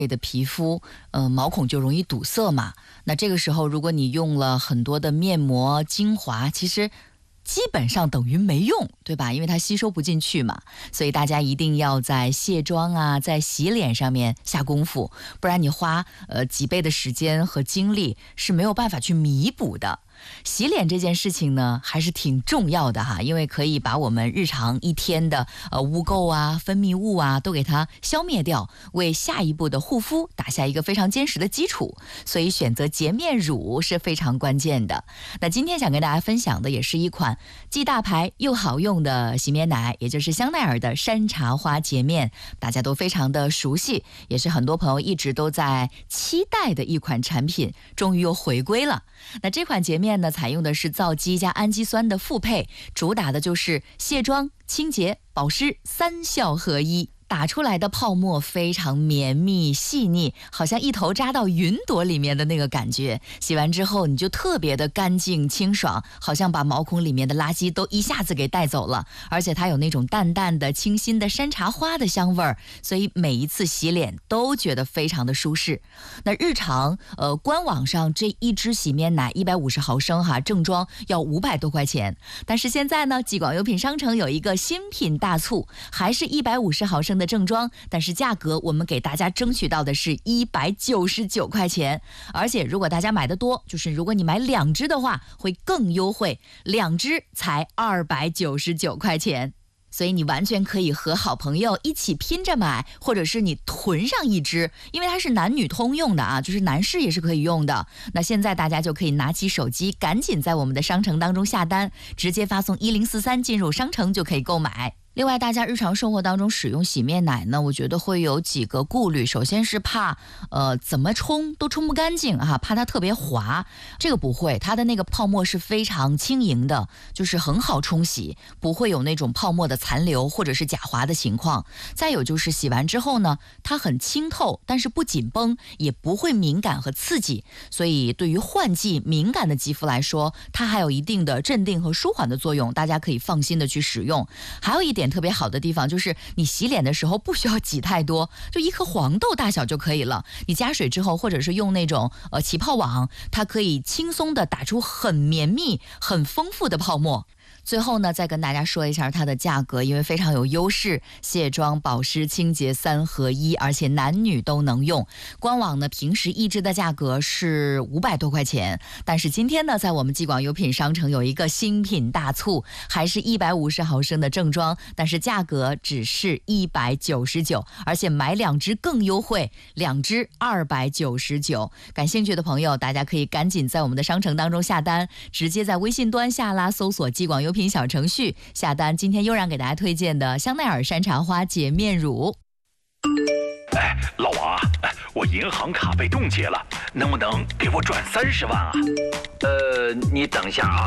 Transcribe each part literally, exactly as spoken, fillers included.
的皮肤，呃，毛孔就容易堵塞嘛。那这个时候，如果你用了很多的面膜、精华，其实基本上等于没用，对吧？因为它吸收不进去嘛。所以大家一定要在卸妆啊，在洗脸上面下功夫，不然你花呃几倍的时间和精力是没有办法去弥补的。洗脸这件事情呢，还是挺重要的哈，因为可以把我们日常一天的呃污垢啊、分泌物啊都给它消灭掉，为下一步的护肤打下一个非常坚实的基础。所以选择洁面乳是非常关键的。那今天想跟大家分享的也是一款既大牌又好用的洗面奶，也就是香奈儿的山茶花洁面，大家都非常的熟悉，也是很多朋友一直都在期待的一款产品，终于又回归了。那这款洁面呢，采用的是皂基加氨基酸的复配，主打的就是卸妆、清洁、保湿三效合一。打出来的泡沫非常绵密细腻，好像一头扎到云朵里面的那个感觉。洗完之后你就特别的干净清爽，好像把毛孔里面的垃圾都一下子给带走了。而且它有那种淡淡的清新的山茶花的香味儿，所以每一次洗脸都觉得非常的舒适。那日常呃官网上这一支洗面奶一百五十毫升哈，正装要五百多块钱，但是现在呢，纪广优品商城有一个新品大促，还是一百五十毫升的正装，但是价格我们给大家争取到的是一百九十九块钱。而且如果大家买的多，就是如果你买两支的话会更优惠，两支才二百九十九块钱。所以你完全可以和好朋友一起拼着买，或者是你囤上一支，因为它是男女通用的啊，就是男士也是可以用的。那现在大家就可以拿起手机，赶紧在我们的商城当中下单，直接发送一零四三进入商城就可以购买。另外，大家日常生活当中使用洗面奶呢，我觉得会有几个顾虑。首先是怕呃怎么冲都冲不干净哈、啊，怕它特别滑。这个不会，它的那个泡沫是非常轻盈的，就是很好冲洗，不会有那种泡沫的残留或者是假滑的情况。再有就是洗完之后呢，它很清透，但是不紧绷，也不会敏感和刺激。所以对于换季敏感的肌肤来说，它还有一定的镇定和舒缓的作用，大家可以放心的去使用。还有一点特别好的地方就是你洗脸的时候不需要挤太多，就一颗黄豆大小就可以了。你加水之后，或者是用那种呃起泡网，它可以轻松的打出很绵密很丰富的泡沫。最后呢，再跟大家说一下它的价格，因为非常有优势，卸妆、保湿、清洁三合一，而且男女都能用。官网呢，平时一支的价格是五百多块钱，但是今天呢，在我们纪广优品商城有一个新品大促，还是一百五十毫升的正装，但是价格只是一百九十九，而且买两支更优惠，两支二百九十九。感兴趣的朋友，大家可以赶紧在我们的商城当中下单，直接在微信端下拉搜索纪广优品小程序下单。今天又让给大家推荐的香奈儿山茶花洁面乳。 哎，老王啊，我银行卡被冻结了，能不能给我转三十万啊？ 呃，你等一下啊。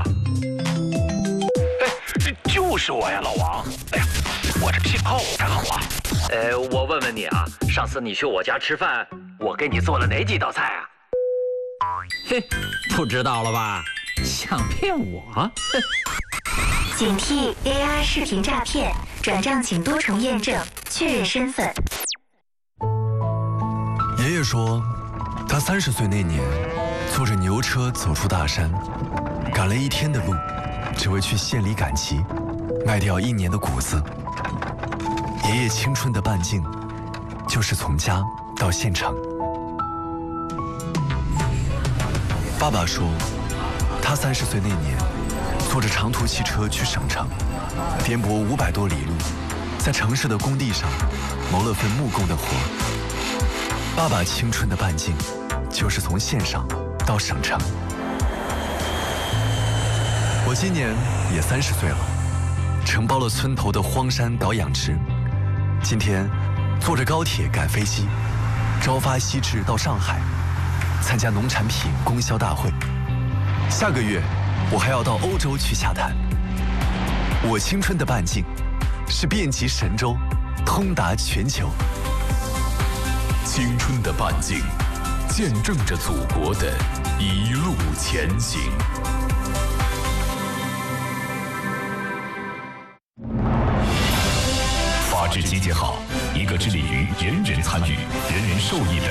哎，就是我呀，老王。哎呀，我这信号不太好啊。 呃，我问问你啊，上次你去我家吃饭，我给你做了哪几道菜啊？ 嘿，不知道了吧？想骗我？ 警惕 A I 视频诈骗，转账请多重验证，确认身份。 爷爷说，他三十岁那年，坐着牛车走出大山，赶了一天的路，只为去县里赶集，卖掉一年的谷子。爷爷青春的半径，就是从家到县城。爸爸说，他三十岁那年，坐着长途汽车去省城，颠簸五百多里路，在城市的工地上谋了份木工的活。爸爸青春的半径，就是从县上到省城。我今年也三十岁了，承包了村头的荒山搞养殖。今天坐着高铁赶飞机，朝发夕至到上海，参加农产品供销大会。下个月我还要到欧洲去洽谈。我青春的半径是遍及神州，通达全球。 青春的半径，见证着祖国的一路前行。法治集结号，一个致力于人人参与、人人受益的